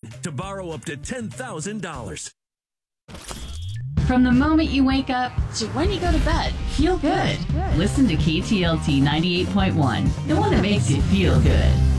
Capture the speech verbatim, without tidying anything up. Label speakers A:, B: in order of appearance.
A: to borrow up to ten thousand dollars.
B: From the moment you wake up to when you go to bed, feel good. Listen to K T L T ninety-eight point one, the one that makes you feel good.